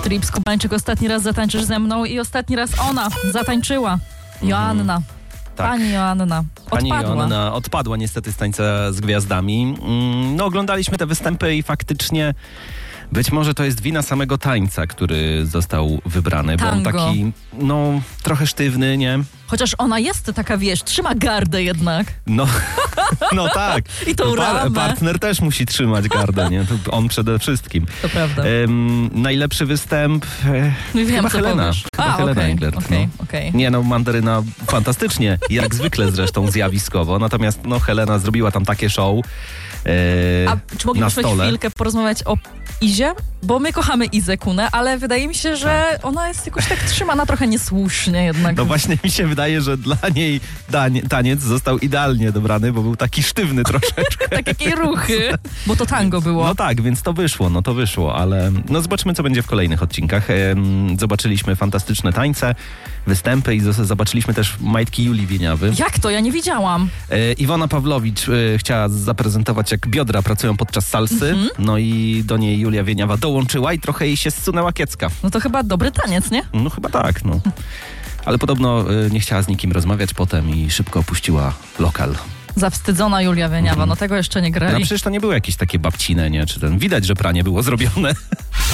Trips Kubańczyk, ostatni raz zatańczysz ze mną i ostatni raz ona zatańczyła. Joanna. Tak. Pani Joanna odpadła. Pani Joanna odpadła niestety z Tańca z Gwiazdami. No, oglądaliśmy te występy i faktycznie być może to jest wina samego tańca, który został wybrany, bo on Tango. taki, no, trochę sztywny, nie? Chociaż ona jest taka, wiesz, trzyma gardę jednak. No, no tak. I tą ramę. Partner też musi trzymać gardę, nie? To on przede wszystkim. To prawda. Najlepszy występ Wiem, chyba co Helena. powiesz. Chyba Helena Englert. Okej. Nie no, Mandaryna fantastycznie, jak zwykle zresztą zjawiskowo. Natomiast no, Helena zrobiła tam takie show A czy na moglibyśmy stole. chwilkę porozmawiać o Izie? Bo my kochamy Izę Kunę, ale wydaje mi się, że ona jest jakoś tak trzymana trochę niesłusznie jednak. No właśnie mi się wydaje, że dla niej taniec został idealnie dobrany, bo był taki sztywny troszeczkę. Tak, jakie ruchy. Bo to tango było. No tak, więc to wyszło, ale no zobaczymy, co będzie w kolejnych odcinkach. Zobaczyliśmy fantastyczne tańce, występy i zobaczyliśmy też majtki Julii Wieniawy. Jak to? Ja nie widziałam. Iwona Pawlowicz chciała zaprezentować, jak biodra pracują podczas salsy, no i do niej Julia Wieniawa dołączyła i trochę jej się zsunęła kiecka. No to chyba dobry taniec, nie? No chyba tak, no. Ale podobno nie chciała z nikim rozmawiać potem i szybko opuściła lokal. Zawstydzona Julia Wieniawa, no tego jeszcze nie No grali. przecież to nie było jakieś takie babcine, nie? Czy widać, że pranie było zrobione.